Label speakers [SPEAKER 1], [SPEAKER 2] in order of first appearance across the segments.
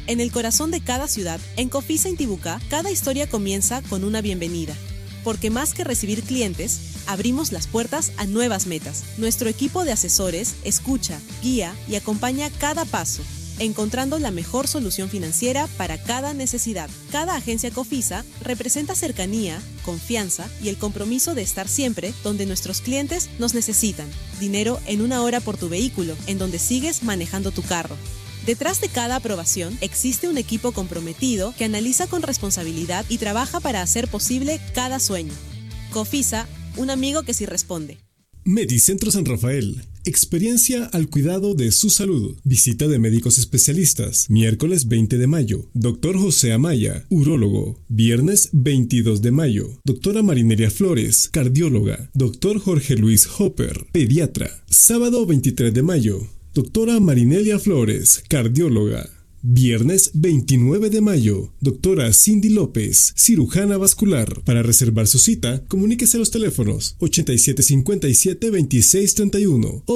[SPEAKER 1] En el corazón de cada ciudad, en Cofisa Intibucá, cada historia comienza con una bienvenida. Porque más que recibir clientes, abrimos las puertas a nuevas metas. Nuestro equipo de asesores escucha, guía y acompaña cada paso, encontrando la mejor solución financiera para cada necesidad. Cada agencia Cofisa representa cercanía, confianza y el compromiso de estar siempre donde nuestros clientes nos necesitan. Dinero en una hora por tu vehículo, en donde sigues manejando tu carro. Detrás de cada aprobación existe un equipo comprometido que analiza con responsabilidad y trabaja para hacer posible cada sueño. Cofisa, un amigo que sí responde.
[SPEAKER 2] Medicentro San Rafael. Experiencia al cuidado de su salud. Visita de médicos especialistas. Miércoles 20 de mayo. Doctor José Amaya, urólogo. Viernes 22 de mayo. Doctora Marinelia Flores, cardióloga. Doctor Jorge Luis Hopper, pediatra. Sábado 23 de mayo. Doctora Marinelia Flores, cardióloga. Viernes 29 de mayo, doctora Cindy López, cirujana vascular. Para reservar su cita, comuníquese a los teléfonos 8757-2631 o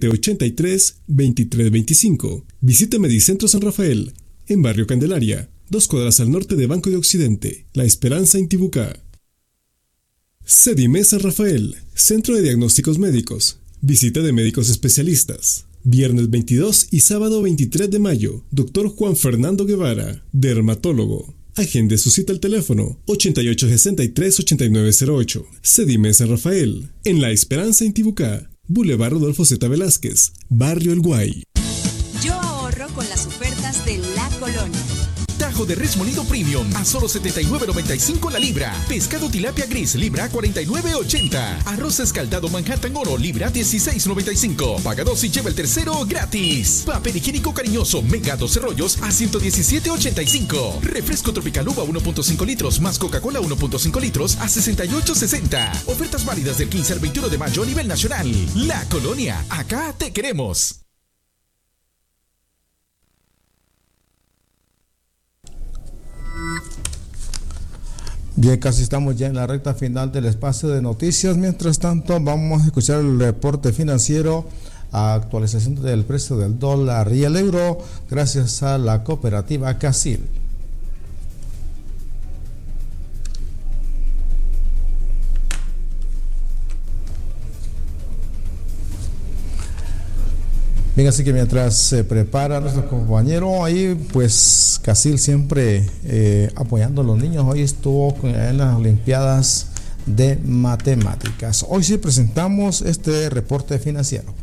[SPEAKER 2] 2783-2325. Visite Medicentro San Rafael, en Barrio Candelaria, 2 cuadras al norte de Banco de Occidente, La Esperanza, Intibucá. CEDIME San Rafael, Centro de Diagnósticos Médicos. Visita de médicos especialistas. Viernes 22 y sábado 23 de mayo, Dr. Juan Fernando Guevara, dermatólogo. Agende su cita al teléfono 8863-8908. CEDIME San Rafael, en La Esperanza, Intibucá, Boulevard Rodolfo Z. Velázquez, Barrio El Guay.
[SPEAKER 3] Yo ahorro con las ofertas de La Colonia.
[SPEAKER 4] Tajo de res molido premium a solo $79.95 la libra. Pescado tilapia gris libra $49.80. Arroz escaldado Manhattan Oro libra $16.95. Paga 2 y lleva el tercero gratis. Papel higiénico cariñoso Mega 12 rollos a $117.85. Refresco tropical uva 1.5 litros más Coca-Cola 1.5 litros a $68.60. Ofertas válidas del 15 al 21 de mayo a nivel nacional. La Colonia, acá te queremos.
[SPEAKER 5] Bien, casi estamos ya en la recta final del espacio de noticias. Mientras tanto, vamos a escuchar el reporte financiero, actualización del precio del dólar y el euro, gracias a la cooperativa Casil. Bien, así que mientras se prepara nuestro compañero ahí, pues Casil siempre apoyando a los niños. Hoy estuvo en las Olimpiadas de Matemáticas. Hoy sí presentamos este reporte financiero.